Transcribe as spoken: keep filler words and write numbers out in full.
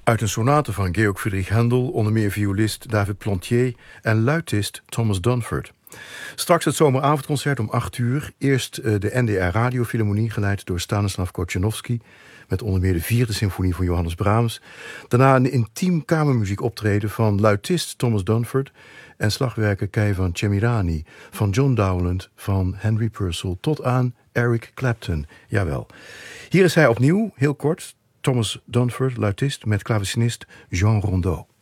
Uit een sonate van Georg Friedrich Händel, onder meer violist David Plantier en luitist Thomas Dunford. Straks het zomeravondconcert om acht uur. Eerst de N D R Radiofilharmonie, geleid door Stanislav Kochanowski, met onder meer de vierde symfonie van Johannes Brahms. Daarna een intiem kamermuziek optreden van luitist Thomas Dunford en slagwerker Keivan Chemirani, van John Dowland, van Henry Purcell tot aan Eric Clapton. Jawel. Hier is hij opnieuw, heel kort, Thomas Dunford, luitist, met klavecinist Jean Rondeau.